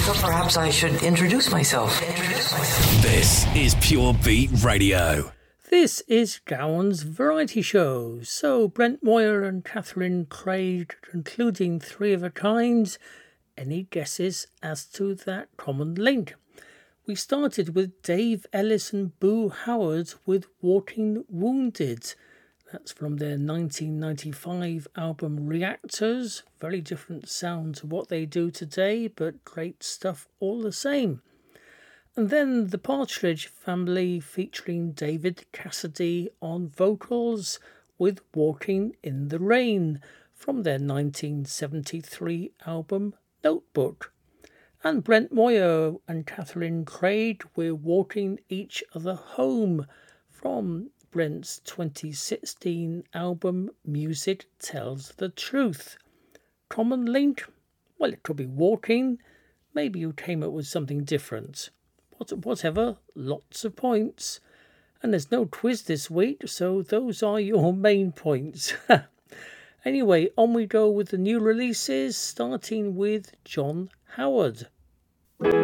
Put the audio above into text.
So perhaps I should introduce myself. This is Pure Beat Radio. This is Gowan's Variety Show. So Brent Moyer and Catherine Craig, including Three of a Kind. Any guesses as to that common link? We started with Dave Ellis and Boo Howard with Walking Wounded. That's from their 1995 album Reactors. Very different sound to what they do today, but great stuff all the same. And then the Partridge Family featuring David Cassidy on vocals with Walking in the Rain from their 1973 album Notebook. And Brent Moyer and Catherine Craig with Walking Each Other Home from Brent's 2016 album Music Tells the Truth. Common link? Well, it could be walking. Maybe you came up with something different. Whatever, lots of points. And there's no quiz this week, so those are your main points. Anyway, on we go with the new releases, starting with John Howard.